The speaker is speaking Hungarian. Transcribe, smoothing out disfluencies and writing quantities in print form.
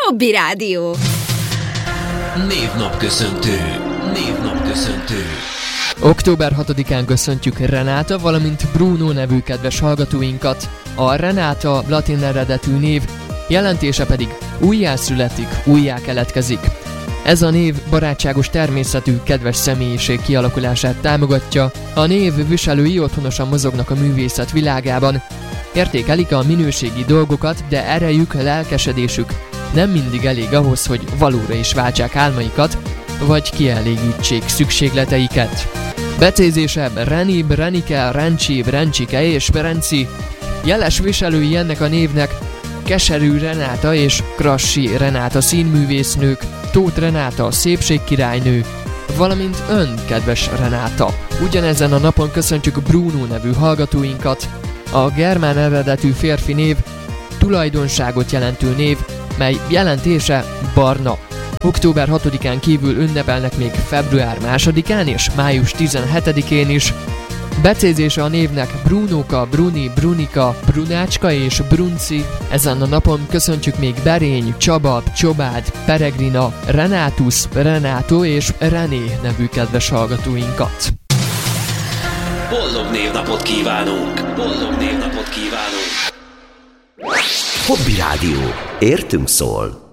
Hobby Rádió. Névnapköszöntő. Október 6-án köszöntjük Renáta, valamint Bruno nevű kedves hallgatóinkat. A Renáta latin eredetű név, jelentése pedig újjászületik, újjá keletkezik. Ez a név barátságos természetű, kedves személyiség kialakulását támogatja. A név viselői otthonosan mozognak a művészet világában. Értékelik a minőségi dolgokat, de erejük, lelkesedésük nem mindig elég ahhoz, hogy valóra is váltsák álmaikat, vagy kielégítsék szükségleteiket. Becézése Reni, Renike, Renci, Rencsike és Renci. Jeles viselői ennek a névnek Keserű Renáta és Krassi Renáta színművésznők, Tóth Renáta szépségkirálynő, valamint ön, kedves Renáta. Ugyanezen a napon köszöntjük Bruno nevű hallgatóinkat. A germán eredetű férfi név tulajdonságot jelentő név, mely jelentése barna. Október 6-án kívül ünnepelnek még február 2-án és május 17-én is. Becézése a névnek Brunóka, Bruni, Brunika, Brunácska és Brunci. Ezen a napon köszöntjük még Berény, Csaba, Csobád, Peregrina, Renátus, Renátó és René nevű kedves hallgatóinkat. Boldog névnapot kívánunk! Hobby Rádió. Értünk szól!